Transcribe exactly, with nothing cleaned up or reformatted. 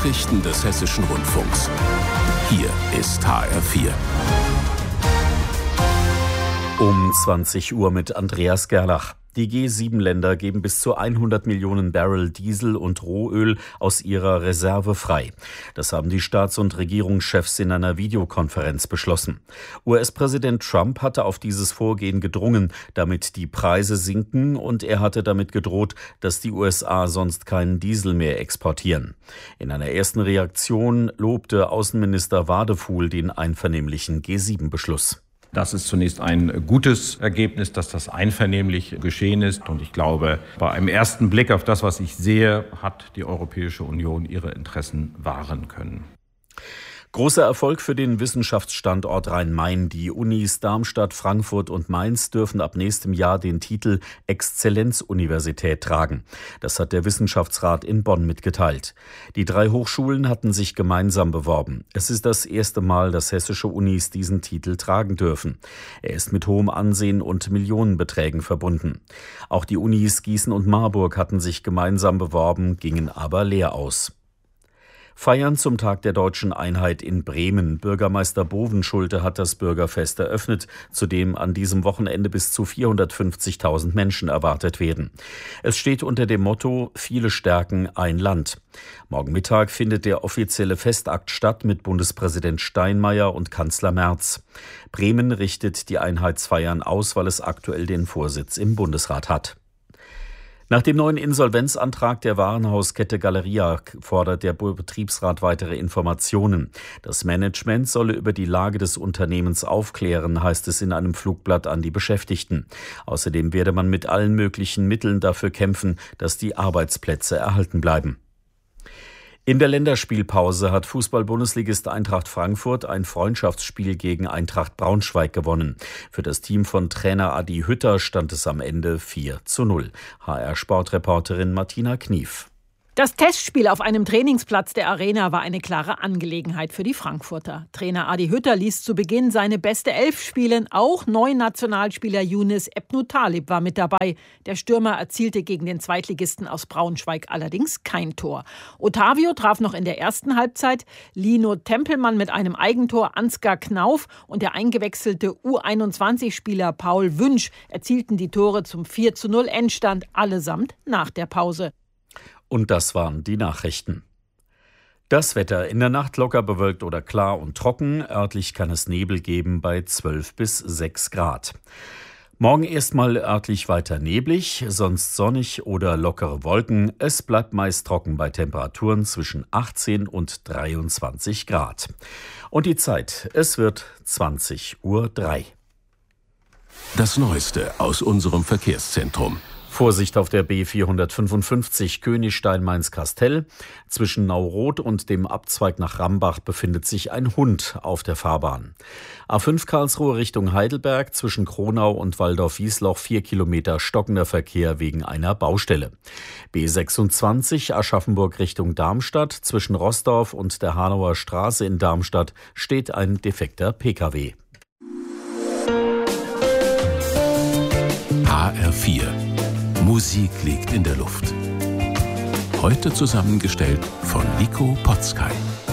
Nachrichten des Hessischen Rundfunks. Hier ist H R vier. Um zwanzig Uhr mit Andreas Gerlach. Die G sieben Länder geben bis zu hundert Millionen Barrel Diesel und Rohöl aus ihrer Reserve frei. Das haben die Staats- und Regierungschefs in einer Videokonferenz beschlossen. U S-Präsident Trump hatte auf dieses Vorgehen gedrungen, damit die Preise sinken, und er hatte damit gedroht, dass die U S A sonst keinen Diesel mehr exportieren. In einer ersten Reaktion lobte Außenminister Wadefuhl den einvernehmlichen G sieben Beschluss. Das ist zunächst ein gutes Ergebnis, dass das einvernehmlich geschehen ist. Und ich glaube, bei einem ersten Blick auf das, was ich sehe, hat die Europäische Union ihre Interessen wahren können. Großer Erfolg für den Wissenschaftsstandort Rhein-Main. Die Unis Darmstadt, Frankfurt und Mainz dürfen ab nächstem Jahr den Titel Exzellenzuniversität tragen. Das hat der Wissenschaftsrat in Bonn mitgeteilt. Die drei Hochschulen hatten sich gemeinsam beworben. Es ist das erste Mal, dass hessische Unis diesen Titel tragen dürfen. Er ist mit hohem Ansehen und Millionenbeträgen verbunden. Auch die Unis Gießen und Marburg hatten sich gemeinsam beworben, gingen aber leer aus. Feiern zum Tag der deutschen Einheit in Bremen. Bürgermeister Bovenschulte hat das Bürgerfest eröffnet, zu dem an diesem Wochenende bis zu vierhundertfünfzigtausend Menschen erwartet werden. Es steht unter dem Motto Viele stärken ein Land. Morgen Mittag findet der offizielle Festakt statt mit Bundespräsident Steinmeier und Kanzler Merz. Bremen richtet die Einheitsfeiern aus, weil es aktuell den Vorsitz im Bundesrat hat. Nach dem neuen Insolvenzantrag der Warenhauskette Galeria fordert der Betriebsrat weitere Informationen. Das Management solle über die Lage des Unternehmens aufklären, heißt es in einem Flugblatt an die Beschäftigten. Außerdem werde man mit allen möglichen Mitteln dafür kämpfen, dass die Arbeitsplätze erhalten bleiben. In der Länderspielpause hat Fußball-Bundesligist Eintracht Frankfurt ein Freundschaftsspiel gegen Eintracht Braunschweig gewonnen. Für das Team von Trainer Adi Hütter stand es am Ende vier zu null. H R-Sportreporterin Martina Knief. Das Testspiel auf einem Trainingsplatz der Arena war eine klare Angelegenheit für die Frankfurter. Trainer Adi Hütter ließ zu Beginn seine beste Elf spielen. Auch Neunationalspieler Younes Ebnou-Talib war mit dabei. Der Stürmer erzielte gegen den Zweitligisten aus Braunschweig allerdings kein Tor. Otavio traf noch in der ersten Halbzeit. Lino Tempelmann mit einem Eigentor, Ansgar Knauf und der eingewechselte U einundzwanzig-Spieler Paul Wünsch erzielten die Tore zum vier zu null Endstand, allesamt nach der Pause. Und das waren die Nachrichten. Das Wetter: in der Nacht locker bewölkt oder klar und trocken. Örtlich kann es Nebel geben bei zwölf bis sechs Grad. Morgen erstmal örtlich weiter neblig, sonst sonnig oder lockere Wolken. Es bleibt meist trocken bei Temperaturen zwischen achtzehn und dreiundzwanzig Grad. Und die Zeit: es wird zwanzig Uhr drei. Das Neueste aus unserem Verkehrszentrum. Vorsicht auf der B vierhundertfünfundfünfzig Königstein-Mainz-Kastel. Zwischen Nauroth und dem Abzweig nach Rambach befindet sich ein Hund auf der Fahrbahn. A fünf Karlsruhe Richtung Heidelberg, zwischen Kronau und Waldorf-Wiesloch vier Kilometer stockender Verkehr wegen einer Baustelle. B sechsundzwanzig Aschaffenburg Richtung Darmstadt, zwischen Roßdorf und der Hanauer Straße in Darmstadt steht ein defekter Pkw. H R vier. Musik liegt in der Luft. Heute zusammengestellt von Nico Potzkay.